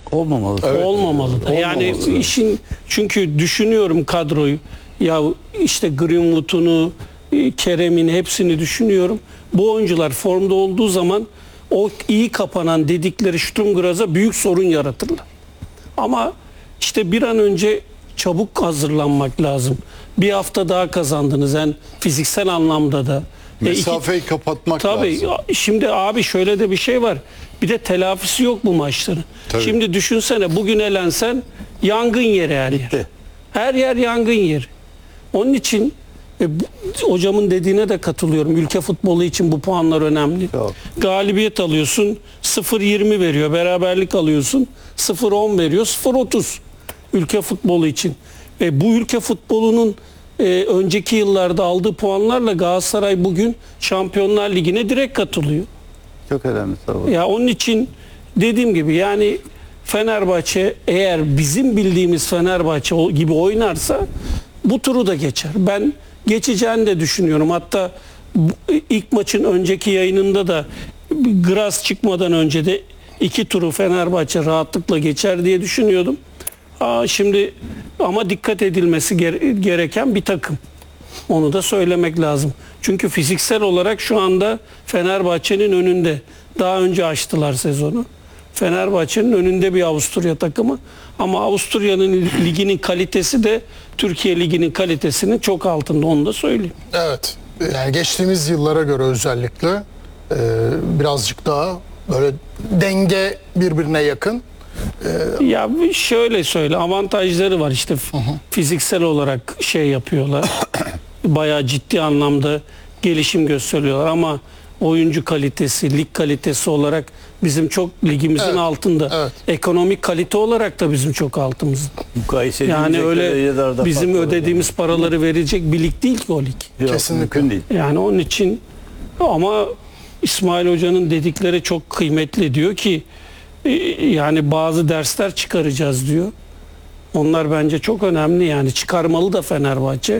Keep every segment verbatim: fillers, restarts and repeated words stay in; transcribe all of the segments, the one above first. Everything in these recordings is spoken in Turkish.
Olmamalı. Evet. Olmamalı da. Yani Olmamalı. işin, çünkü düşünüyorum kadroyu. Ya işte Greenwood'unu, Kerem'in hepsini düşünüyorum. Bu oyuncular formda olduğu zaman o iyi kapanan dedikleri Sturm Graz'a büyük sorun yaratırlar. Ama işte bir an önce çabuk hazırlanmak lazım. Bir hafta daha kazandınız yani fiziksel anlamda da. Mesafeyi E iki, kapatmak tabii, lazım. şimdi abi şöyle de bir şey var. Bir de telafisi yok bu maçların. Tabii. Şimdi düşünsene bugün elensen yangın yeri her yer. Bitti. Her yer yangın yeri. Onun için e, bu, hocamın dediğine de katılıyorum. Ülke futbolu için bu puanlar önemli. Yok. Galibiyet alıyorsun sıfır yirmi veriyor. Beraberlik alıyorsun sıfır on veriyor. sıfır otuz ülke futbolu için. Ve bu ülke futbolunun e, önceki yıllarda aldığı puanlarla Galatasaray bugün Şampiyonlar Ligi'ne direkt katılıyor. Çok önemli tabii. Ya onun için dediğim gibi yani Fenerbahçe eğer bizim bildiğimiz Fenerbahçe gibi oynarsa bu turu da geçer. Ben geçeceğini de düşünüyorum. Hatta bu, ilk maçın önceki yayınında da Graz çıkmadan önce de iki turu Fenerbahçe rahatlıkla geçer diye düşünüyordum. Aa, şimdi ama dikkat edilmesi gere- gereken bir takım. Onu da söylemek lazım. Çünkü fiziksel olarak şu anda Fenerbahçe'nin önünde. Daha önce açtılar sezonu. Fenerbahçe'nin önünde bir Avusturya takımı. Ama Avusturya'nın liginin kalitesi de Türkiye Ligi'nin kalitesinin çok altında. Onu da söyleyeyim. Evet. Yani geçtiğimiz yıllara göre özellikle e, birazcık daha böyle denge birbirine yakın. Ya şöyle söyle, avantajları var işte fiziksel olarak şey yapıyorlar. Bayağı ciddi anlamda gelişim gösteriyorlar ama oyuncu kalitesi, lig kalitesi olarak bizim çok ligimizin Evet, altında. evet. Ekonomik kalite olarak da bizim çok altımızda. Mukayese Yani edilecek öyle derecelerde bizim fark var ödediğimiz paraları verecek bir lig değil ki o lig. Yok, Kesinlikle. mümkün değil. Yani onun için ama İsmail Hoca'nın dedikleri çok kıymetli, diyor ki e, yani bazı dersler çıkaracağız diyor. Onlar bence çok önemli, yani çıkarmalı da Fenerbahçe.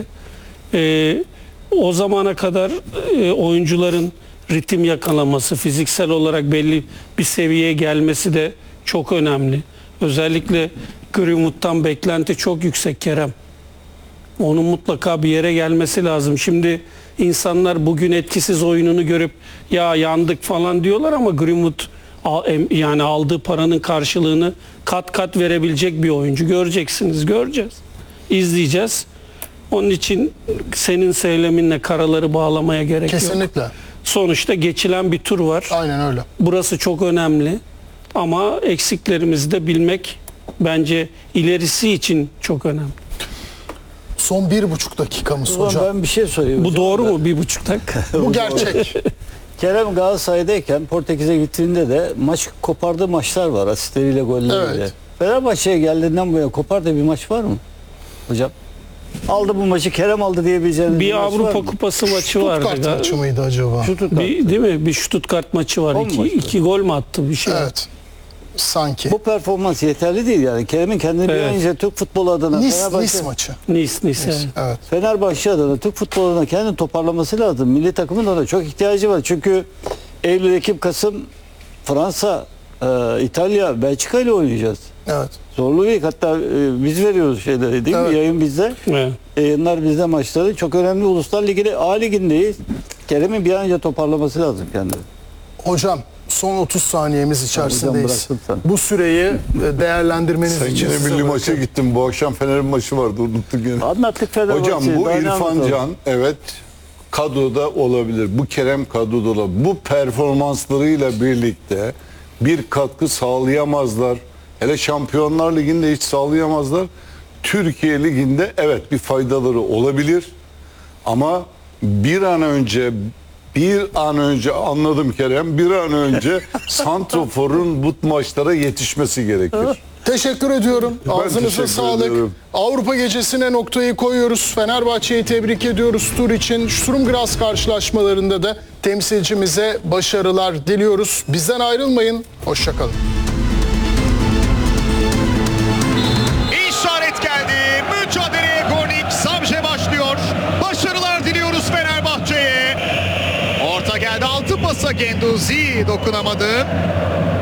E, o zamana kadar e, oyuncuların ritim yakalaması, fiziksel olarak belli bir seviyeye gelmesi de çok önemli. Özellikle Greenwood'dan beklenti çok yüksek Kerem. Onun mutlaka bir yere gelmesi lazım. Şimdi insanlar bugün etkisiz oyununu görüp ya yandık falan diyorlar ama Greenwood yani aldığı paranın karşılığını kat kat verebilecek bir oyuncu. Göreceksiniz, göreceğiz. İzleyeceğiz. Onun için senin söyleminle karaları bağlamaya gerek yok. Kesinlikle. Sonuçta geçilen bir tur var. Aynen öyle. Burası çok önemli. Ama eksiklerimizi de bilmek bence ilerisi için çok önemli. Son bir buçuk dakikamız Ulan hocam. ben bir şey sorayım. Bu hocam. doğru mu bir buçuk dakika? Bu gerçek. Kerem Galatasaray'dayken Portekiz'e gittiğinde de maç kopardığı maçlar var asistleriyle, golleriyle. Evet. Fenerbahçe'ye geldiğinden bu yana kopardığı bir maç var mı hocam? Aldı bu maçı, Kerem aldı diyebileceğiniz Bir maç var Avrupa mı? Kupası maçı vardı. Stuttgart maçı mıydı acaba? Stuttgart. Bir, değil mi? Bir Stuttgart maçı var. O İki, maçtı. iki gol mü attı bir şey? Evet. Sanki. Bu performans yeterli değil yani. Kerem'in kendini bir Evet. an önce Türk futbolu adına Nice, Fenerbahçe, Nice maçı. Nice, Nice. evet. Evet. Fenerbahçe adına Türk futbolu adına kendini toparlaması lazım. Milli takımın da ona çok ihtiyacı var. Çünkü Eylül, Ekim, Kasım Fransa, e, İtalya, Belçika ile oynayacağız. Evet. Zorlu değil. Hatta e, biz veriyoruz şeyleri değil Evet. mi? Yayın bizde. Evet. Yayınlar bizde maçları. Çok önemli. Uluslar Ligi'de, A Ligi'ndeyiz. Kerem'in bir an önce toparlaması lazım kendini. Hocam son otuz saniyemiz içerisindeyiz. bıraktım sana. Bu süreyi e, değerlendirmeniz Sen için yine size milli maça bırakıyorum. gittin. Bu akşam Fener'in maçı vardı. Unuttuk yine. Anlattık Fenerbahçe'yi. Hocam bu daha ne İrfan anlatalım? Can evet kadroda olabilir. Bu Kerem kadroda olabilir. Bu performanslarıyla birlikte bir katkı sağlayamazlar. Hele Şampiyonlar Ligi'nde hiç sağlayamazlar. Türkiye Ligi'nde evet bir faydaları olabilir. Ama bir an önce bir an önce anladım Kerem. Bir an önce Santrofor'un bu maçlara yetişmesi gerekir. Teşekkür ediyorum. Ben Ağzınıza teşekkür sağlık. ediyorum. Avrupa gecesine noktayı koyuyoruz. Fenerbahçe'yi tebrik ediyoruz tur için. Sturm Graz karşılaşmalarında da temsilcimize başarılar diliyoruz. Bizden ayrılmayın. Hoşçakalın. İşaret geldi. Mücadeleye Gornik Samje başlıyor. Başarılar diliyoruz Fenerbahçe'ye. Orta geldi. Altı pasa Genduzi dokunamadı.